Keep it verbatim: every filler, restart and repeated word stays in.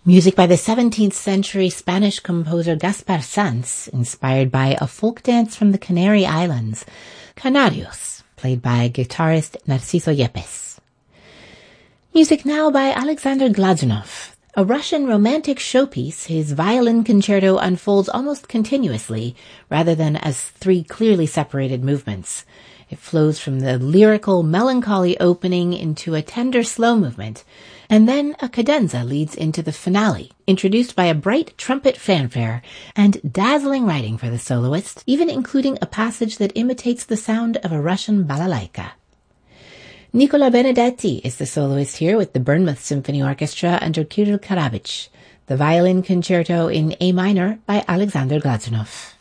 Music by the seventeenth century Spanish composer Gaspar Sanz, inspired by a folk dance from the Canary Islands, Canarios, played by guitarist Narciso Yepes. Music now by Alexander Glazunov. A Russian romantic showpiece, his violin concerto unfolds almost continuously, rather than as three clearly separated movements. It flows from the lyrical, melancholy opening into a tender slow movement, and then a cadenza leads into the finale, introduced by a bright trumpet fanfare and dazzling writing for the soloist, even including a passage that imitates the sound of a Russian balalaika. Nicola Benedetti is the soloist here with the Bournemouth Symphony Orchestra under Kirill Karabich, the violin concerto in A minor by Alexander Glazunov.